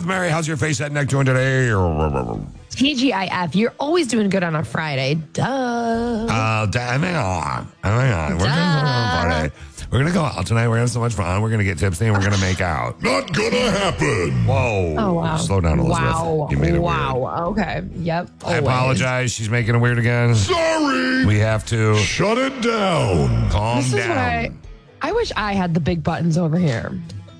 Rosemary, how's your face, head, and neck doing today? TGIF, you're always doing good on a Friday. Duh. Hang on. We're going on Friday. We're going to go out tonight. We're going to have so much fun. We're going to get tipsy and we're going to make out. Not gonna happen. Whoa. Oh, wow. Slow down, Elizabeth. Wow. You made it wow. weird. Okay. Yep. I Always. apologize. She's making it weird again. Sorry. We have to Shut it down. calm This is down. why I wish I had the big buttons over here.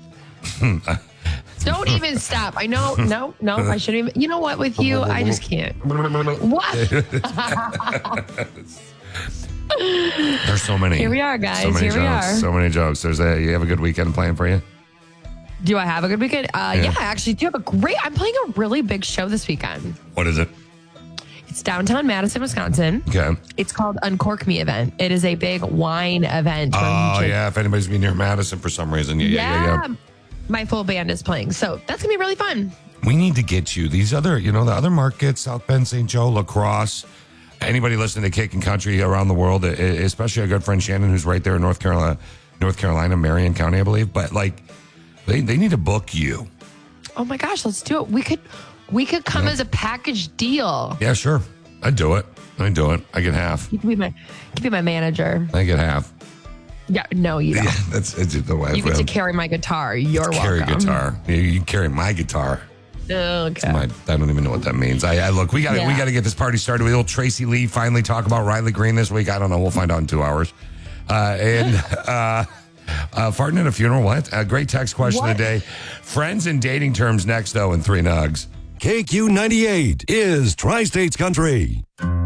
Don't even stop. I know. No, I shouldn't even. You know what? With you, I just can't. What? There's so many. Here we are, guys. So many Here we jokes. are. So many jokes. You have a good weekend planned for you? Do I have a good weekend? Yeah, I actually do have a great. I'm playing a really big show this weekend. What is it? It's downtown Madison, Wisconsin. Okay. It's called Uncork Me event. It is a big wine event. Oh, yeah. If anybody's been near Madison for some reason. Yeah. My full band is playing. So that's going to be really fun. We need to get you these other, the other markets, South Bend, St. Joe, La Crosse. Anybody listening to Kick and Country around the world, especially our good friend Shannon, who's right there in North Carolina, Marion County, I believe. But they need to book you. Oh my gosh, let's do it. We could come as a package deal. Yeah, sure. I'd do it. I get half. You can be my manager. I get half. Yeah, no, you don't. Yeah, it's the way. You get to carry my guitar. You're carry welcome. guitar. You carry my guitar. Okay. I don't even know what that means. Look, we got to get this party started. Will Tracy Lee finally talk about Riley Green this week? I don't know. We'll find out in 2 hours. Farting at a funeral. What? A great text question of the day. Friends and dating terms next, though, in 3 Nugs. KQ98 is Tri-States Country.